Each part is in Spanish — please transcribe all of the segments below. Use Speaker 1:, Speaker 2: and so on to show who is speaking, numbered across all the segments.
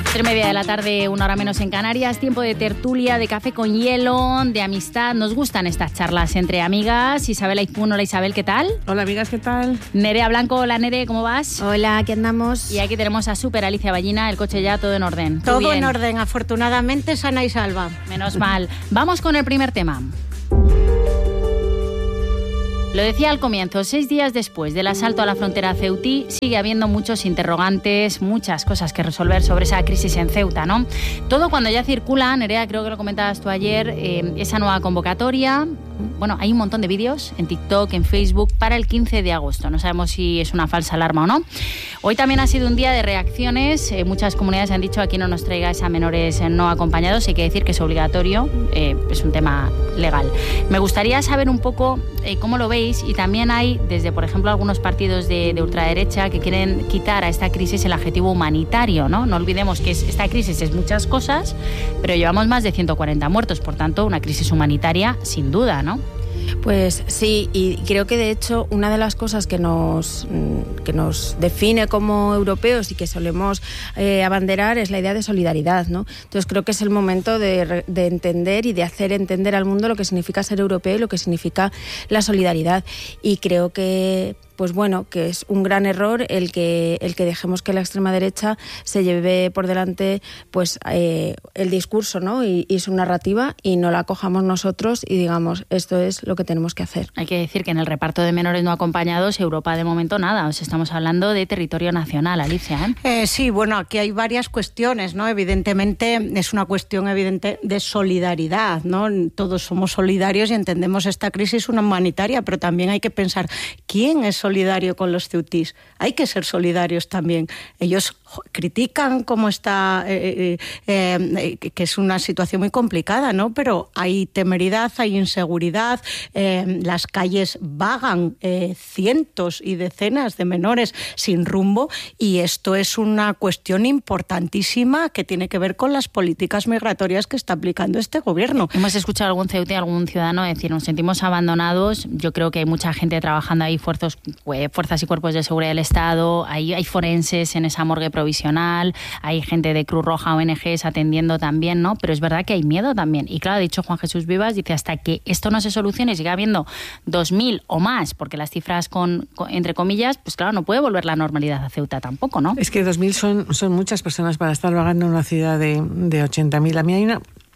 Speaker 1: 3:30 de la tarde, 1 hora menos en Canarias. Tiempo de tertulia, de café con hielo, de amistad. Nos gustan estas charlas entre amigas. Isabel Aizpún, hola Isabel, ¿qué tal?
Speaker 2: Hola amigas, ¿qué tal?
Speaker 1: Nerea Blanco, hola Nere, ¿cómo vas?
Speaker 3: Hola, aquí andamos.
Speaker 1: Y aquí tenemos a Super Alicia Ballina, el coche ya todo en orden.
Speaker 4: Todo en orden, afortunadamente sana y salva.
Speaker 1: Menos mal. Vamos con el primer tema. Lo decía al comienzo, 6 días después del asalto a la frontera ceutí, sigue habiendo muchos interrogantes, muchas cosas que resolver sobre esa crisis en Ceuta, ¿no? Todo cuando ya circula, Nerea, creo que lo comentabas tú ayer, esa nueva convocatoria. Bueno, hay un montón de vídeos en TikTok, en Facebook, para el 15 de agosto. No sabemos si es una falsa alarma o no. Hoy también ha sido un día de reacciones. Muchas comunidades han dicho aquí no nos traigáis a menores no acompañados. Hay que decir que es obligatorio, es un tema legal. Me gustaría saber un poco cómo lo veis, y también hay, desde por ejemplo algunos partidos de ultraderecha que quieren quitar a esta crisis el adjetivo humanitario, ¿no? No olvidemos que esta crisis es muchas cosas, pero llevamos más de 140 muertos, por tanto una crisis humanitaria sin duda, ¿no?
Speaker 3: Pues sí, y creo que de hecho una de las cosas que nos define como europeos y que solemos abanderar es la idea de solidaridad, ¿no? Entonces creo que es el momento de entender y de hacer entender al mundo lo que significa ser europeo y lo que significa la solidaridad. Y creo que pues bueno, que es un gran error el que dejemos que la extrema derecha se lleve por delante pues el discurso, ¿no? y su narrativa, y no la cojamos nosotros y digamos, esto es lo que tenemos que hacer.
Speaker 1: Hay que decir que en el reparto de menores no acompañados, Europa de momento nada, o sea, estamos hablando de territorio nacional, Alicia, ¿eh?
Speaker 4: Sí, bueno, aquí hay varias cuestiones, ¿no? Evidentemente es una cuestión evidente de solidaridad, ¿no? Todos somos solidarios y entendemos esta crisis humanitaria, pero también hay que pensar, ¿quién es solidario con los ceutís? Hay que ser solidarios también. Ellos critican cómo está, que es una situación muy complicada, ¿no? Pero hay temeridad, hay inseguridad, las calles vagan cientos y decenas de menores sin rumbo, y esto es una cuestión importantísima que tiene que ver con las políticas migratorias que está aplicando este gobierno.
Speaker 1: Hemos escuchado a algún ceutí, algún ciudadano decir, nos sentimos abandonados. Yo creo que hay mucha gente trabajando ahí, fuerzas y cuerpos de seguridad del Estado, hay forenses en esa morgue provisional, hay gente de Cruz Roja, ONGs atendiendo también, ¿no? Pero es verdad que hay miedo también. Y claro, ha dicho Juan Jesús Vivas, dice, hasta que esto no se solucione y siga habiendo 2.000 o más, porque las cifras entre comillas, pues claro, no puede volver la normalidad a Ceuta tampoco, ¿no?
Speaker 2: Es que 2.000 son muchas personas para estar vagando en una ciudad de 80.000. A mí hay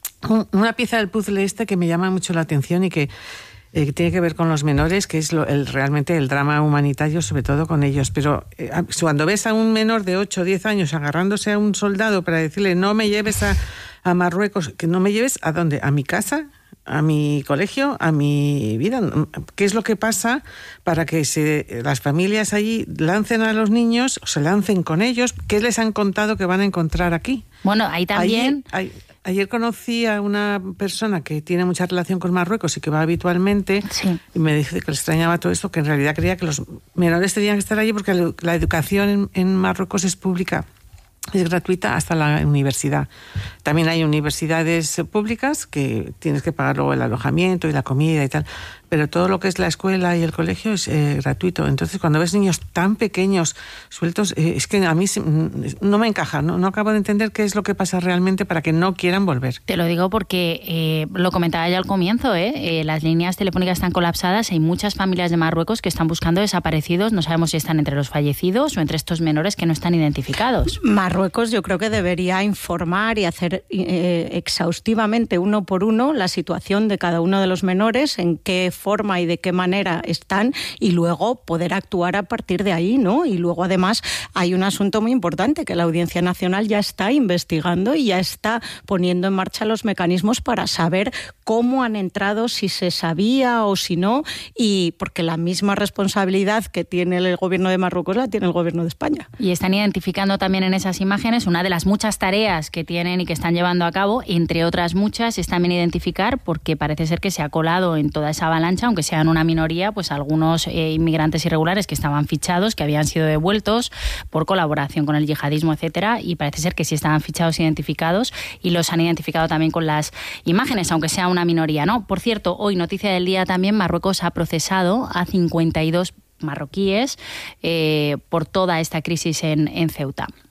Speaker 2: una pieza del puzzle que me llama mucho la atención y que tiene que ver con los menores, que es realmente el drama humanitario, sobre todo con ellos. Pero cuando ves a un menor de 8 o 10 años agarrándose a un soldado para decirle no me lleves a Marruecos, que no me lleves ¿a dónde? ¿A mi casa? ¿A mi colegio? ¿A mi vida? ¿Qué es lo que pasa para que las familias allí lancen a los niños, o se lancen con ellos? ¿Qué les han contado que van a encontrar aquí?
Speaker 1: Bueno, ahí también...
Speaker 2: Ayer conocí a una persona que tiene mucha relación con Marruecos y que va habitualmente, sí, y me dice que le extrañaba todo esto, que en realidad creía que los menores tenían que estar allí porque la educación en Marruecos es pública, es gratuita hasta la universidad. También hay universidades públicas que tienes que pagar luego el alojamiento y la comida y tal, pero todo lo que es la escuela y el colegio es gratuito. Entonces, cuando ves niños tan pequeños sueltos, es que a mí no me encaja, no acabo de entender qué es lo que pasa realmente para que no quieran volver.
Speaker 1: Te lo digo porque lo comentaba ya al comienzo, las líneas telefónicas están colapsadas, hay muchas familias de Marruecos que están buscando desaparecidos, no sabemos si están entre los fallecidos o entre estos menores que no están identificados.
Speaker 4: Marruecos yo creo que debería informar y hacer exhaustivamente, uno por uno, la situación de cada uno de los menores, en qué forma y de qué manera están, y luego poder actuar a partir de ahí, ¿no? Y luego además hay un asunto muy importante, que la Audiencia Nacional ya está investigando y ya está poniendo en marcha los mecanismos para saber cómo han entrado, si se sabía o si no, y porque la misma responsabilidad que tiene el gobierno de Marruecos la tiene el gobierno de España.
Speaker 1: Y están identificando también en esas imágenes, una de las muchas tareas que tienen y que están llevando a cabo, entre otras muchas, es también identificar, porque parece ser que se ha colado en toda esa avalancha, aunque sean una minoría, pues algunos inmigrantes irregulares que estaban fichados, que habían sido devueltos por colaboración con el yihadismo, etcétera, y parece ser que sí estaban fichados, identificados, y los han identificado también con las imágenes, aunque sea una minoría, ¿no? Por cierto, hoy, noticia del día también, Marruecos ha procesado a 52 marroquíes por toda esta crisis en Ceuta.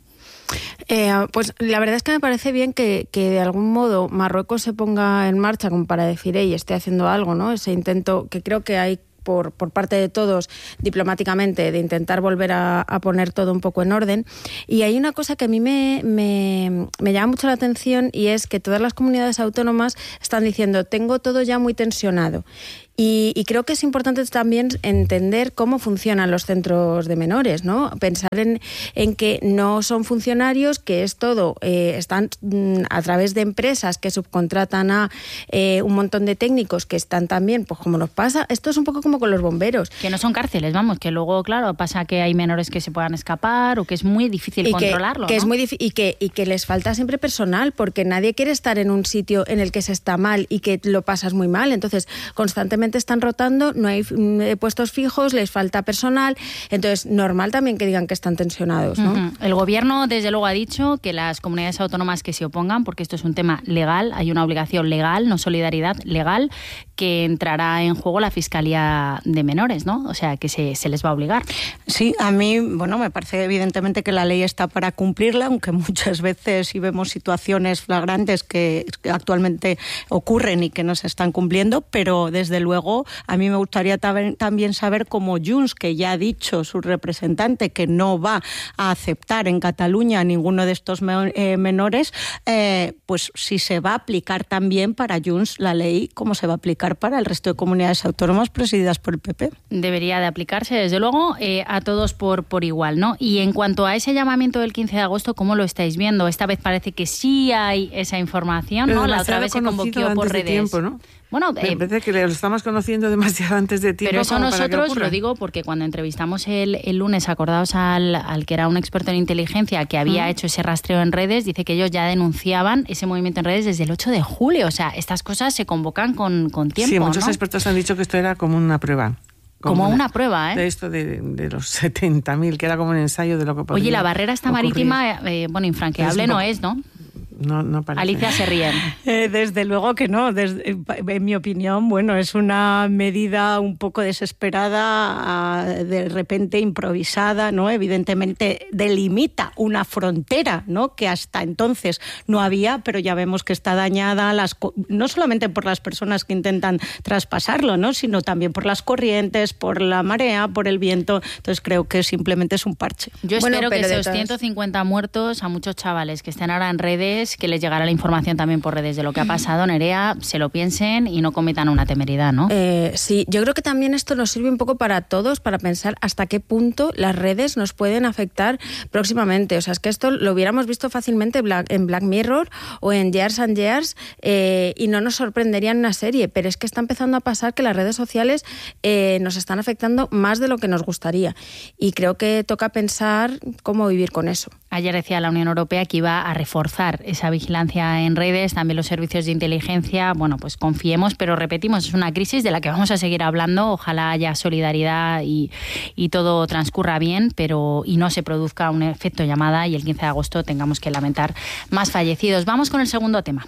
Speaker 3: Pues la verdad es que me parece bien que de algún modo Marruecos se ponga en marcha como para decir, estoy haciendo algo, ¿no? Ese intento que creo que hay por parte de todos diplomáticamente de intentar volver a poner todo un poco en orden. Y hay una cosa que a mí me llama mucho la atención, y es que todas las comunidades autónomas están diciendo, tengo todo ya muy tensionado. Y creo que es importante también entender cómo funcionan los centros de menores, ¿no? Pensar en que no son funcionarios, que es todo, están a través de empresas que subcontratan a un montón de técnicos que están también, pues como nos pasa, esto es un poco como con los bomberos.
Speaker 1: Que no son cárceles, vamos, que luego, claro, pasa que hay menores que se puedan escapar o que es muy difícil controlarlo,
Speaker 3: que
Speaker 1: ¿no?
Speaker 3: es muy difícil y que les falta siempre personal, porque nadie quiere estar en un sitio en el que se está mal y que lo pasas muy mal. Entonces, constantemente están rotando, no hay puestos fijos, les falta personal, entonces normal también que digan que están tensionados, ¿no?
Speaker 1: Uh-huh. El gobierno desde luego ha dicho que las comunidades autónomas que se opongan, porque esto es un tema legal, hay una obligación legal, no solidaridad legal, que entrará en juego la Fiscalía de Menores, ¿no? O sea, que se les va a obligar.
Speaker 4: Sí, a mí, me parece evidentemente que la ley está para cumplirla, aunque muchas veces sí vemos situaciones flagrantes que actualmente ocurren y que no se están cumpliendo, pero desde luego a mí me gustaría también saber cómo Junts, que ya ha dicho su representante que no va a aceptar en Cataluña a ninguno de estos menores, pues si se va a aplicar también para Junts la ley, cómo se va a aplicar para el resto de comunidades autónomas presididas por el PP.
Speaker 1: Debería de aplicarse, desde luego, a todos por igual, ¿no? Y en cuanto a ese llamamiento del 15 de agosto, ¿cómo lo estáis viendo? Esta vez parece que sí hay esa información,
Speaker 2: pero
Speaker 1: ¿no? La otra vez se convocó por redes.
Speaker 2: Tiempo, ¿no?
Speaker 1: Bueno,
Speaker 2: parece que lo estamos conociendo demasiado antes de tiempo.
Speaker 1: Pero eso nosotros
Speaker 2: lo
Speaker 1: digo porque cuando entrevistamos el lunes, acordaos al que era un experto en inteligencia que había hecho ese rastreo en redes, dice que ellos ya denunciaban ese movimiento en redes desde el 8 de julio. O sea, estas cosas se convocan con tiempo,
Speaker 2: sí, muchos
Speaker 1: ¿no?
Speaker 2: expertos han dicho que esto era como una prueba.
Speaker 1: Como una prueba, ¿eh?
Speaker 2: De esto de los 70.000, que era como un ensayo de lo que podría
Speaker 1: Oye, la barrera esta
Speaker 2: ocurrir.
Speaker 1: marítima, infranqueable no es, ¿no?
Speaker 2: No parece.
Speaker 1: Alicia se ríe.
Speaker 4: Desde luego que no. En mi opinión, es una medida un poco desesperada, de repente improvisada, ¿no? Evidentemente delimita una frontera, ¿no? Que hasta entonces no había, pero ya vemos que está dañada, no solamente por las personas que intentan traspasarlo, ¿no? Sino también por las corrientes, por la marea, por el viento. Entonces creo que simplemente es un parche.
Speaker 1: Yo espero que esos 150 muertos, a muchos chavales que estén ahora en redes, que les llegará la información también por redes de lo que ha pasado, Nerea, se lo piensen y no cometan una temeridad, ¿no?
Speaker 3: Sí, yo creo que también esto nos sirve un poco para todos, para pensar hasta qué punto las redes nos pueden afectar próximamente. O sea, es que esto lo hubiéramos visto fácilmente en Black Mirror o en Years and Years y no nos sorprendería en una serie, pero es que está empezando a pasar que las redes sociales nos están afectando más de lo que nos gustaría. Y creo que toca pensar cómo vivir con eso.
Speaker 1: Ayer decía la Unión Europea que iba a reforzar esa vigilancia en redes, también los servicios de inteligencia. Bueno, pues confiemos, pero repetimos, es una crisis de la que vamos a seguir hablando. Ojalá haya solidaridad y todo transcurra bien, y no se produzca un efecto llamada y el 15 de agosto tengamos que lamentar más fallecidos. Vamos con el segundo tema.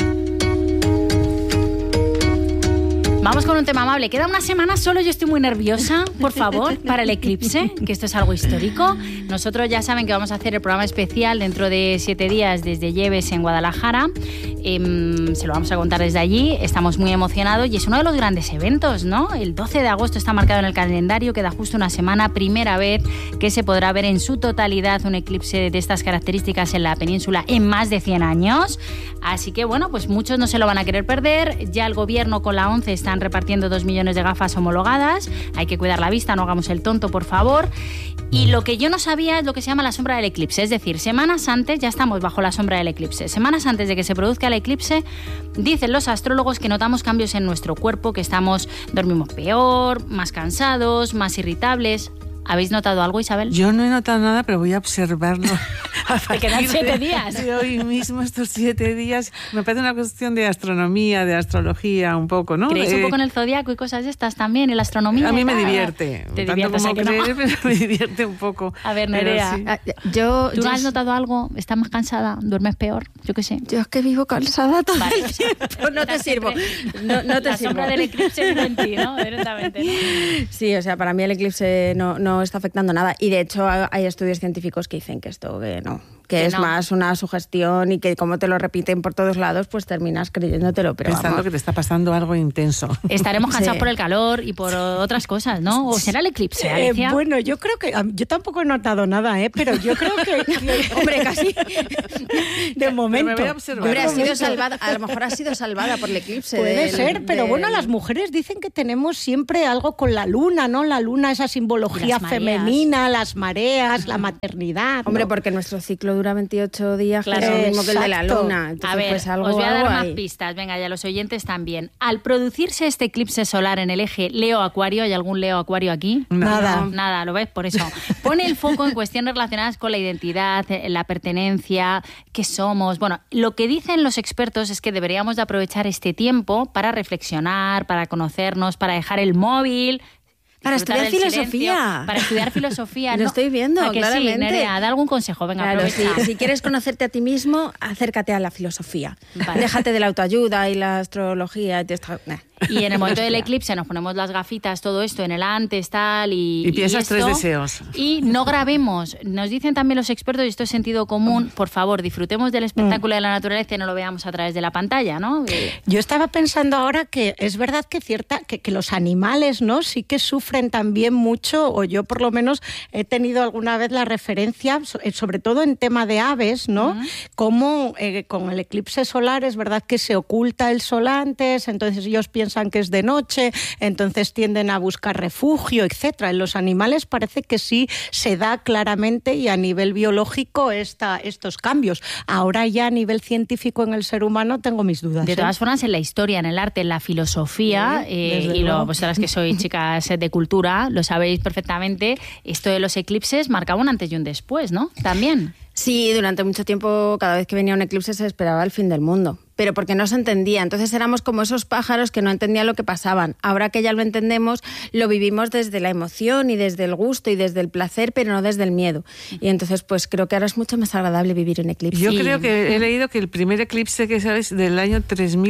Speaker 1: Vamos con un tema amable. Queda una semana solo, yo estoy muy nerviosa, por favor, para el eclipse, que esto es algo histórico. Nosotros ya saben que vamos a hacer el programa especial dentro de 7 días desde Lleves en Guadalajara. Se lo vamos a contar desde allí. Estamos muy emocionados y es uno de los grandes eventos, ¿no? El 12 de agosto está marcado en el calendario, queda justo una semana, primera vez que se podrá ver en su totalidad un eclipse de estas características en la península en más de 100 años. Así que, pues muchos no se lo van a querer perder. Ya el gobierno con la ONCE están repartiendo 2 millones de gafas homologadas. Hay que cuidar la vista, no hagamos el tonto, por favor. Y lo que yo no sabía es lo que se llama la sombra del eclipse. Es decir, semanas antes, ya estamos bajo la sombra del eclipse. Semanas antes de que se produzca el eclipse, dicen los astrólogos que notamos cambios en nuestro cuerpo, que dormimos peor, más cansados, más irritables. ¿Habéis notado algo, Isabel?
Speaker 2: Yo no he notado nada, pero voy a observarlo.
Speaker 1: Te quedan 7 días.
Speaker 2: De hoy mismo, estos 7 días. Me parece una cuestión de astronomía, de astrología, un poco, ¿no?
Speaker 1: ¿Creéis un poco en el zodiaco y cosas de estas también, en la astronomía?
Speaker 2: A mí me divierte.
Speaker 1: Te
Speaker 2: tanto
Speaker 1: divierte,
Speaker 2: como creer,
Speaker 1: no.
Speaker 2: pero me divierte un poco.
Speaker 1: A ver, Nerea,
Speaker 2: sí.
Speaker 1: ¿tú has notado algo? ¿Estás más cansada? ¿Duermes peor? Yo qué sé.
Speaker 3: Yo es que vivo cansada todo
Speaker 1: Vale,
Speaker 3: el tiempo. No te sirvo. No te
Speaker 1: la
Speaker 3: sirvo.
Speaker 1: sombra del eclipse vive en ti, ¿no? Directamente, ¿no?
Speaker 3: Sí, o sea, para mí el eclipse no está afectando nada. Y de hecho hay estudios científicos que dicen que esto que es más una sugestión y que como te lo repiten por todos lados, pues terminas creyéndotelo. Pero
Speaker 2: pensando que te está pasando algo intenso.
Speaker 1: Estaremos cansados por el calor y por otras cosas, ¿no? ¿O será el eclipse, Alicia?
Speaker 4: Bueno, yo creo que... Yo tampoco he notado nada, pero yo creo que hombre, casi... De momento.
Speaker 3: Hombre, ha sido salvada, a lo mejor ha sido salvada por el eclipse.
Speaker 4: Puede ser, pero bueno, las mujeres dicen que tenemos siempre algo con la luna, ¿no? La luna, esa simbología femenina, las mareas, la maternidad.
Speaker 3: Hombre, porque nuestro ciclo dura 28 días, claro, es lo mismo que el de la luna. Entonces,
Speaker 1: a ver,
Speaker 3: pues algo,
Speaker 1: os voy a dar más
Speaker 3: ahí.
Speaker 1: pistas. Venga, ya los oyentes también. Al producirse este eclipse solar en el eje Leo-Acuario, ¿hay algún Leo-Acuario aquí?
Speaker 4: Nada.
Speaker 1: Nada, ¿lo ves? Por eso. Pone el foco en cuestiones relacionadas con la identidad, la pertenencia, qué somos. Bueno, lo que dicen los expertos es que deberíamos de aprovechar este tiempo para reflexionar, para conocernos, para dejar el móvil...
Speaker 3: Para estudiar filosofía.
Speaker 1: Para estudiar filosofía.
Speaker 3: Lo estoy viendo, claramente.
Speaker 1: Sí, Nerea, da algún consejo, venga,
Speaker 3: claro,
Speaker 1: aprovecha.
Speaker 3: si quieres conocerte a ti mismo, acércate a la filosofía. Vale. Déjate de la autoayuda y la astrología.
Speaker 1: Y en el momento del eclipse nos ponemos las gafitas, todo esto en el antes, tal,
Speaker 2: y piensas 3 deseos.
Speaker 1: Y no grabemos. Nos dicen también los expertos, y esto es sentido común, por favor, disfrutemos del espectáculo de la naturaleza y no lo veamos a través de la pantalla, ¿no?
Speaker 4: Yo estaba pensando ahora que es verdad que los animales, ¿no? Sí que sufren también mucho, o yo por lo menos he tenido alguna vez la referencia, sobre todo en tema de aves, ¿no? Como con el eclipse solar es verdad que se oculta el sol antes, entonces ellos piensan que es de noche, entonces tienden a buscar refugio, etcétera. En los animales parece que sí se da claramente y a nivel biológico estos cambios. Ahora ya a nivel científico en el ser humano tengo mis dudas.
Speaker 1: De todas formas, en la historia, en el arte, en la filosofía, y vosotras que sois chicas de cultura, lo sabéis perfectamente, esto de los eclipses marcaba un antes y un después, ¿no? También.
Speaker 3: Sí, durante mucho tiempo, cada vez que venía un eclipse se esperaba el fin del mundo. Pero porque no se entendía. Entonces éramos como esos pájaros que no entendían lo que pasaban. Ahora que ya lo entendemos, lo vivimos desde la emoción y desde el gusto y desde el placer, pero no desde el miedo. Y entonces pues creo que ahora es mucho más agradable vivir un eclipse.
Speaker 2: Yo creo que he leído que el primer eclipse que sabes del año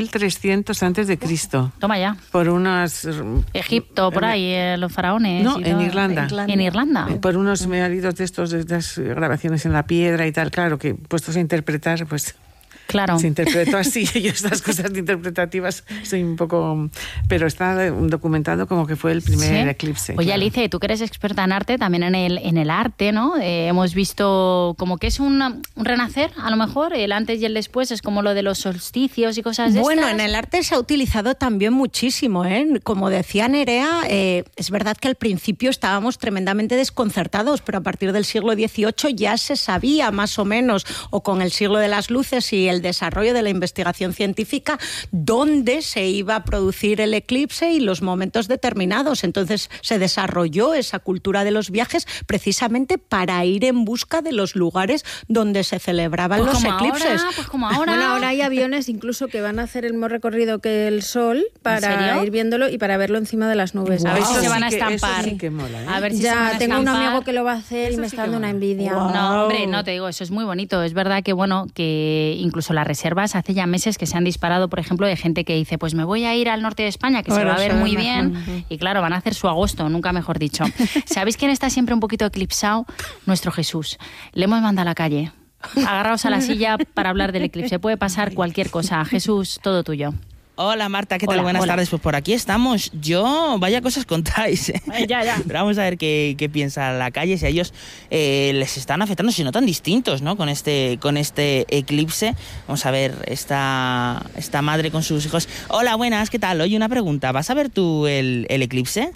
Speaker 2: 3300 antes de Cristo.
Speaker 1: Toma ya.
Speaker 2: Por unas...
Speaker 1: Egipto, por ahí, los faraones.
Speaker 2: No, en Irlanda.
Speaker 1: En Irlanda.
Speaker 2: Por unos meaditos de estos, de estas grabaciones en la piedra y tal, claro, que puestos a interpretar, pues...
Speaker 1: Claro.
Speaker 2: Se interpretó así, y estas cosas interpretativas soy un poco... Pero está documentado como que fue el primer eclipse.
Speaker 1: Oye,
Speaker 2: claro.
Speaker 1: Alice, tú que eres experta en arte, también en el arte, ¿no? Hemos visto como que es un renacer, a lo mejor, el antes y el después, es como lo de los solsticios y cosas de
Speaker 4: Bueno,
Speaker 1: estas.
Speaker 4: en el arte se ha utilizado también muchísimo, ¿eh? Como decía Nerea, es verdad que al principio estábamos tremendamente desconcertados, pero a partir del siglo XVIII ya se sabía más o menos, o con el siglo de las luces y el desarrollo de la investigación científica, dónde se iba a producir el eclipse y los momentos determinados. Entonces se desarrolló esa cultura de los viajes precisamente para ir en busca de los lugares donde se celebraban los eclipses.
Speaker 1: Ahora, pues como ahora.
Speaker 3: Bueno, ahora hay aviones incluso que van a hacer el mismo recorrido que el Sol para ir viéndolo y para verlo encima de las nubes.
Speaker 1: A ver si
Speaker 2: Eso
Speaker 1: se van a
Speaker 2: sí que-
Speaker 1: estampar.
Speaker 2: eso sí que mola, ¿eh?
Speaker 1: A ver si
Speaker 3: Ya
Speaker 1: se van a
Speaker 3: tengo un
Speaker 1: estampar.
Speaker 3: amigo que lo va a hacer y me está dando una envidia.
Speaker 4: Wow.
Speaker 1: No, hombre, no te digo, eso es muy bonito. Es verdad que, bueno, que incluso las reservas hace ya meses que se han disparado, por ejemplo, de gente que dice, pues me voy a ir al norte de España, que se va a ver muy bien. Y claro, van a hacer su agosto, nunca mejor dicho. ¿Sabéis quién está siempre un poquito eclipsado? Nuestro Jesús. Le hemos mandado a la calle. Agarraos a la silla para hablar del eclipse. Puede pasar cualquier cosa. Jesús, todo tuyo.
Speaker 5: Hola Marta, ¿qué tal?
Speaker 1: Hola,
Speaker 5: Buenas
Speaker 1: hola.
Speaker 5: tardes, pues por aquí estamos. Vaya cosas contáis, ¿eh?
Speaker 1: Ya.
Speaker 5: Pero vamos a ver qué piensa la calle, si a ellos les están afectando, si no tan distintos, ¿no? Con este eclipse. Vamos a ver esta madre con sus hijos. Hola, buenas, ¿qué tal? Oye, una pregunta, ¿vas a ver tú el eclipse?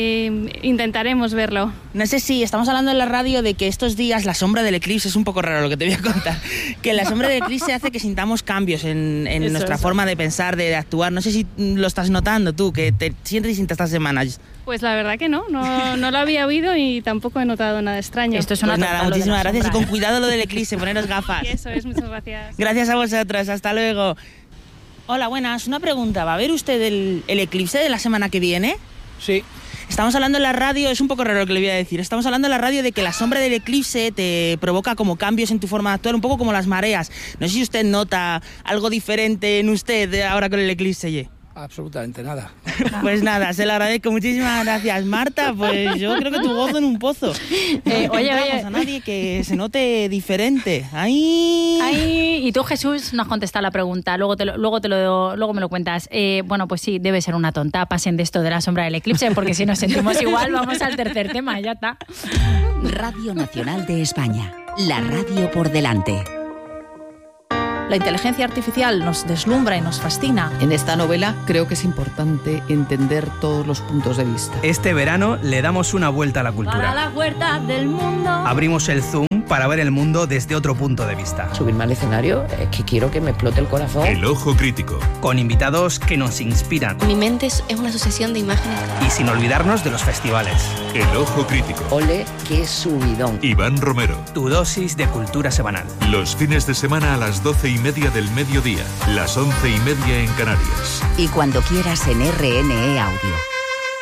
Speaker 6: Intentaremos verlo.
Speaker 5: No sé si estamos hablando en la radio de que estos días la sombra del eclipse, es un poco raro lo que te voy a contar, que la sombra del eclipse hace que sintamos cambios en nuestra forma de pensar, de actuar. No sé si lo estás notando tú, que te sientes distinta estas semanas.
Speaker 6: Pues la verdad que no lo había oído y tampoco he notado nada extraño.
Speaker 1: Esto es una
Speaker 5: Pues nada,
Speaker 1: tonta, lo de la
Speaker 5: muchísimas gracias y
Speaker 1: sombra,
Speaker 5: con cuidado lo del eclipse, poneros gafas.
Speaker 6: Y eso es, muchas gracias.
Speaker 5: Gracias a vosotros, hasta luego. Hola, buenas, una pregunta, ¿va a ver usted el eclipse de la semana que viene?
Speaker 7: Sí.
Speaker 5: Estamos hablando en la radio, es un poco raro lo que le voy a decir, estamos hablando en la radio de que la sombra del eclipse te provoca como cambios en tu forma de actuar, un poco como las mareas. No sé si usted nota algo diferente en usted ahora con el eclipse, ye.
Speaker 7: Absolutamente nada.
Speaker 5: Pues nada, se lo agradezco. Muchísimas gracias, Marta. Pues yo creo que tu gozo en un pozo.
Speaker 1: Oye,
Speaker 5: a nadie que se note diferente. ¡Ay!
Speaker 1: Ay, y tú, Jesús, no has contestado la pregunta. Luego me lo cuentas. Bueno, pues sí, debe ser una tonta. Pasen de esto de la sombra del eclipse, porque si nos sentimos igual, vamos al tercer tema. Ya está.
Speaker 8: Radio Nacional de España. La radio por delante.
Speaker 9: La inteligencia artificial nos deslumbra y nos fascina.
Speaker 10: En esta novela creo que es importante entender todos los puntos de vista.
Speaker 11: Este verano le damos una vuelta a la cultura.
Speaker 1: Para la huerta del mundo.
Speaker 11: Abrimos el Zoom para ver el mundo desde otro punto de vista.
Speaker 10: Subirme al escenario es que quiero que me explote el corazón.
Speaker 12: El Ojo Crítico.
Speaker 11: Con invitados que nos inspiran.
Speaker 13: Mi mente es una sucesión de imágenes.
Speaker 11: Y sin olvidarnos de los festivales.
Speaker 12: El Ojo Crítico.
Speaker 10: Ole, qué subidón.
Speaker 12: Iván Romero.
Speaker 11: Tu dosis de cultura semanal.
Speaker 12: Los fines de semana a las 12:30 del mediodía. Las 11:30 en Canarias.
Speaker 8: Y cuando quieras en RNE Audio.